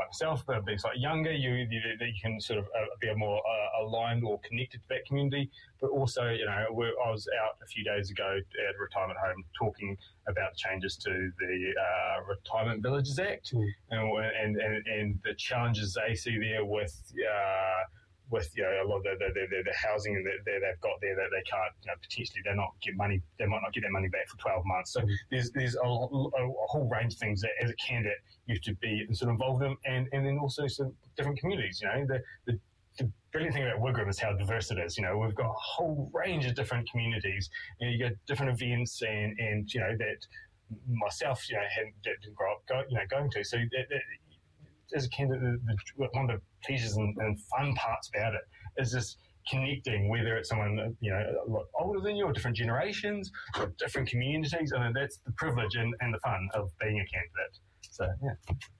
myself, but being slightly younger, you can sort of be more aligned or connected to that community. But also, I was out a few days ago at a retirement home talking about changes to the Retirement Villages Act and the challenges they see there with a lot of the housing that they've got there that they can't, potentially they might not get their money back for 12 months. So there's a whole range of things that as a candidate you have to be sort of involved in, and then also some different communities. The brilliant thing about Wigram is how diverse it is. We've got a whole range of different communities. You get different events and that myself didn't grow up going to. So as a candidate, one of the pleasures and fun parts about it is just connecting, whether it's someone a lot older than you or different generations or different communities, and that's the privilege and the fun of being a candidate. So yeah.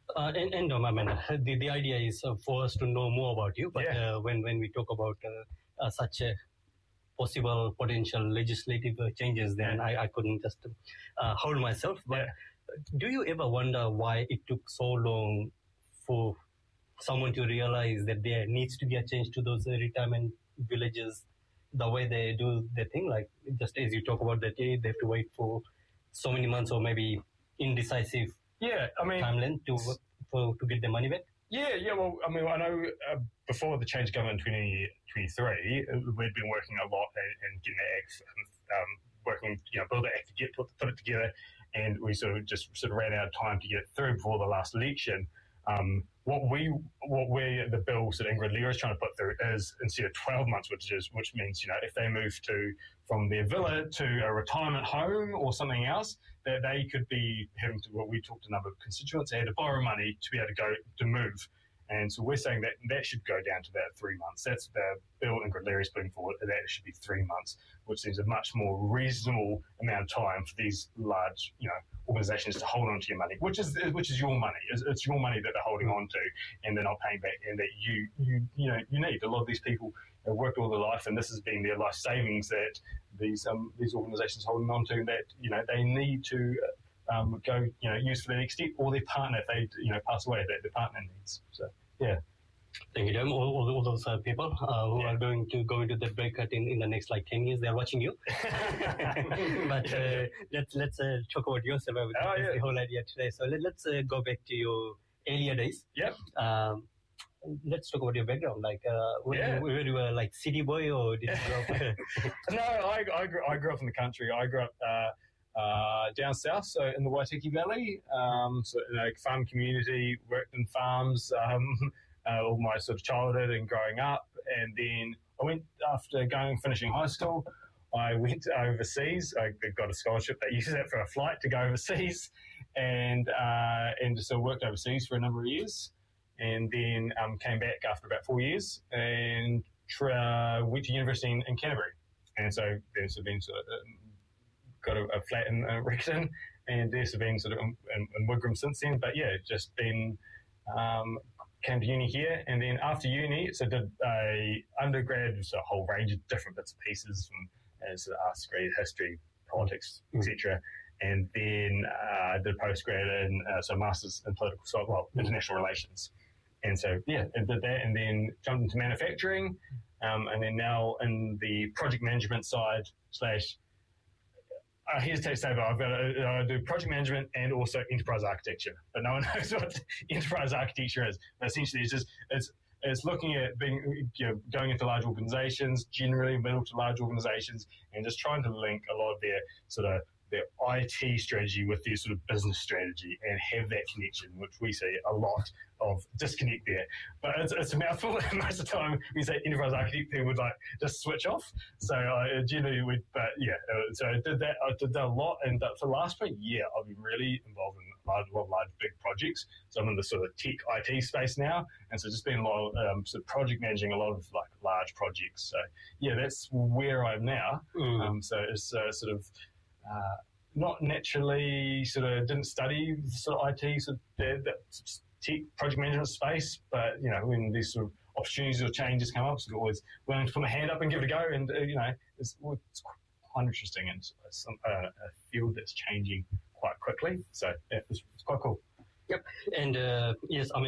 The idea is for us to know more about you, but when we talk about such a possible potential legislative changes, then I couldn't just hold myself. But do you ever wonder why it took so long for someone to realize that there needs to be a change to those retirement villages, the way they do their thing? Like, just as you talk about that, they have to wait for so many months or maybe indecisive timeline to get their money back? Yeah. Well, I know before the change of government in 2023, we'd been working a lot and getting the act, build the act to put it together, and we sort of ran out of time to get it through before the last election. What the bill that Ingrid Lear is trying to put through is instead of 12 months, which means if they move from their villa to a retirement home or something else, that they could be having to. Well, we talked to a number of constituents, they had to borrow money to be able to move. And so we're saying that should go down to about 3 months. That's the bill Ingrid Lear is putting forward. That it should be 3 months, which seems a much more reasonable amount of time for these large, organisations to hold on to your money, which is your money. It's your money that they're holding on to, and they're not paying back, and that you need. A lot of these people have worked all their life, and this has been their life savings that these organisations holding on to. That they need to go use for the next step, or their partner if they pass away, that their partner needs. So yeah. Thank you, Dom. All those people who are going to go into the breakout in the next 10 years, they're watching you. But let's talk about yourself. That's the whole idea today. So let's go back to your earlier days. Yep. Let's talk about your background. Were you a city boy, or did you grow up? No, I grew up in the country. I grew up down south, so in the Waitaki Valley. So in a farm community, worked in farms. All my sort of childhood and growing up, and then I went after finishing high school. I went overseas. I got a scholarship that used that for a flight to go overseas, and so worked overseas for a number of years, and then came back after about 4 years and went to university in Canterbury, and so there's been got a flat in Riccarton, and there's been sort of in Wigram since then. But yeah, just been. Came to uni here, and then after uni, so did a undergrad, so a whole range of different bits and pieces from arts degree, history, politics, etc. And then did a postgrad and so masters in international relations. And so and did that, and then jumped into manufacturing, and then now in the project management side / I hesitate to say, but I do project management and also enterprise architecture. But no one knows what enterprise architecture is. But essentially, it's looking at going into large organisations, generally middle to large organisations, and just trying to link a lot of their their IT strategy with their sort of business strategy and have that connection, which we see a lot of disconnect there. But it's a mouthful. Most of the time when you say enterprise architect, people would just switch off. So generally so I did that. I did that a lot, and for the last year, I've been really involved in a lot of large, big projects. So I'm in the sort of tech IT space now, and so just been a lot of sort of project managing a lot of large projects. So yeah, that's where I'm now. So it's sort of. Not naturally, didn't study IT, that tech project management space, but when these sort of opportunities or changes come up, always willing to put my hand up and give it a go. And it's quite interesting, and it's a field that's changing quite quickly. So it's quite cool. Yep, and yes,